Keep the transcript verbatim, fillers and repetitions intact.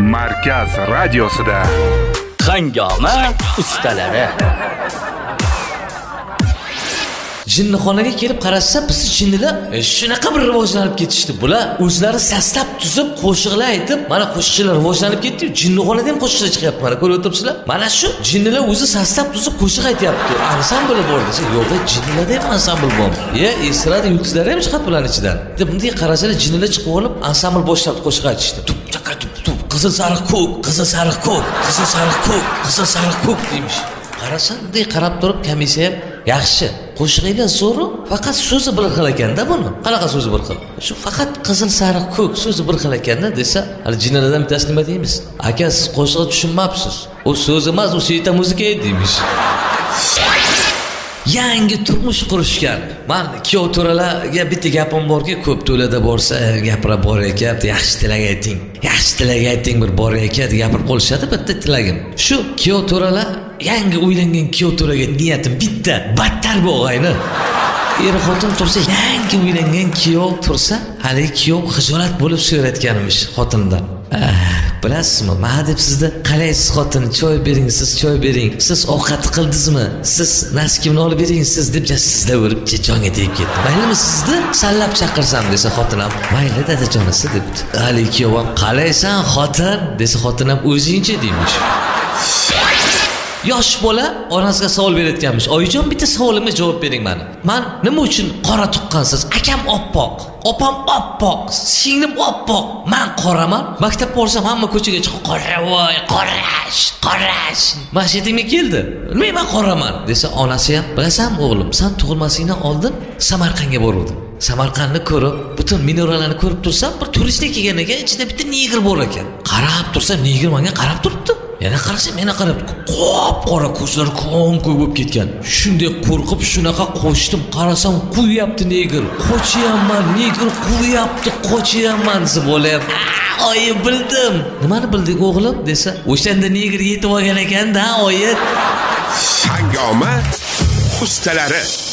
Markaz radiosida Hangoma ustalari. Jinnixonaga kelib qarashsa, biz jinnilar e, shunaqa bir rivojlanib ketishdi. Bular o'zlari saslab tuzib, qo'shiqlar aytib, mana qo'shiqchilar rivojlanib ketdi. Jinnixonada ham qo'shiqlar chiqyapti. Mana ko'rib o'tiribsizlar. Mana shu jinnilar o'zi saslab tuzib qo'shiq aytyapti. Ansambl bor desa, yo'q, jinnilarda ham ansambl bor. Ye, estrada yulduzlar ham chiqadi bularning ichidan. Deb bunday qarasalar, jinnilar chiqib olib, ansambl boshlab qo'shiq aytishdi. Tup taka tup tup, qizil sariq ko'k, qizil sariq ko'k, qizil sariq ko'k, qizil sariq ko'k deymish. Qarasam, bunday qarab turib, komissiya yaxshi. Qo'shig'inglar zo'ru, faqat so'zi bir xil ekanda buni. Qanaqa so'zi bir xil? Shu faqat qizil sariq ko'k so'zi bir xil ekanda desa, hali jinnalardan bittasi nima deymiz? Aka, siz qo'shig'ni tushunmabsiz. U so'z emas, u siyta muzika deymiz. Yangi turmush qurishgan. Men kuyov to'ralarga bitta gapim borki, ko'p to'lada borsa, gapira bor ekan, yaxshi tilak ayting. Yaxshi tilak ayting bir bor ekan, gapirib qolishadi bitta tilagim. Shu kuyov to'ralar yangi uylangan kuyov to'raga niyatim bitta, battar bu o'g'ayni. Er xotin tursa, yangi uylangan kuyov tursa, hali kuyov xijolat bo'lib so'rayotganmish xotindan. Bilasizmi, men deb sizda qalaysiz xotin, choy bering, siz choy bering, siz ovqat qildingizmi, siz naskimni olib bering, siz deb sizlar o'rib jonga tegib ketdi. Maylimi sizni sallab chaqirsam desa xotin ham, mayli dadajonisi debdi. Hali kuyov ham qalaysan xotin desa xotin ham o'zingcha deymish. Yosh bola onasiga savol berayotganmish. Oyijon, bitta savolimga javob bering meni. Men nima uchun qora tuqqansiz? Akam oppoq, opam oppoq, singlim oppoq, men qoraman. Maktabga borsam hamma ko'chaga chiqib qora voy, qorash, qorash. Masjidimga keldi. Nima men qoraman desa, onasi ham, bilasanmi o'g'lim, sen tug'ilmasingdan oldin Samarqandga boruvdim. Samarqandni ko'rib, butun minoralarni ko'rib tursam, bir turistlar kelgan ekan, ichida bitta negr bor ekan. Qarab tursam, negr menga qarab turibdi. Yana qarasam, meni qarab, qop-qora ko'zlari ko'm-ko'k bo'lib ketgan. Shunday qo'rqib, shunaqa qo'shdim. Qarasam, quvayapti negr. Qo'chiyapman, negr quvayapti, qo'chiyapman deb bo'layapti. Oyi, bildim. Nimani bilding o'g'lim desa, o'shanda negr yetib olgan ekan-da, oyi. Hangoma ustalari.